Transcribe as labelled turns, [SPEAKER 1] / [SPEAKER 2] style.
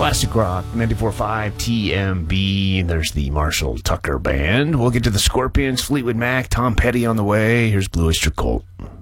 [SPEAKER 1] Classic Rock, 94.5 TMB. There's the Marshall Tucker Band. We'll get to the Scorpions, Fleetwood Mac, Tom Petty on the way. Here's Blue Oyster Cult.